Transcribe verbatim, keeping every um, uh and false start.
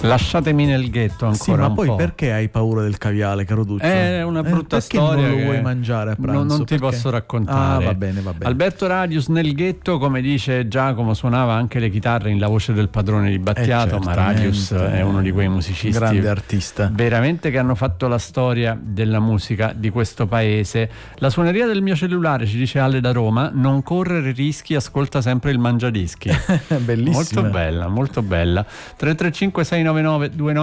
Lasciatemi nel ghetto ancora Sì, ma un poi po'. perché hai paura del caviale, caro Duccio? È una brutta eh, perché storia. non lo che vuoi mangiare a pranzo? Non, non ti Perché? posso raccontare. Ah, va bene, va bene. Alberto Radius nel ghetto, come dice Giacomo, suonava anche le chitarre in La voce del padrone di Battiato, Eh, ma Radius è uno di quei musicisti grande artista, veramente, che hanno fatto la storia della musica di questo paese. La suoneria del mio cellulare, ci dice Ale da Roma, non correre rischi, ascolta sempre il Mangiadischi. bellissima, molto bella, molto bella. tre tre cinque sei nove nove due nove